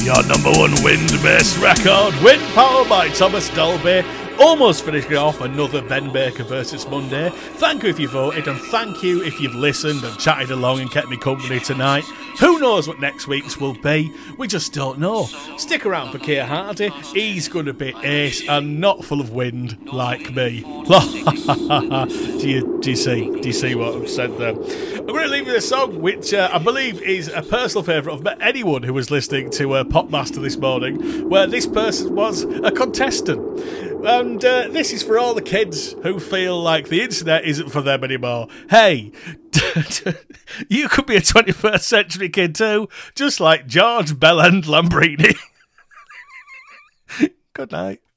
Your number one wind-based record, Wind Power by Thomas Dolby. Almost finishing off another Ben Baker versus Monday. Thank you if you voted, and thank you if you've listened and chatted along and kept me company tonight. Who knows what next week's will be? We just don't know. Stick around for Keir Hardy. He's going to be ace and not full of wind like me. Do you see what I've said there? I'm going to leave you with a song which I believe is a personal favourite of anyone who was listening to Popmaster this morning, where this person was a contestant. And this is for all the kids who feel like the internet isn't for them anymore. Hey, you could be a 21st century kid too, just like George Belland Lambrini. Good night.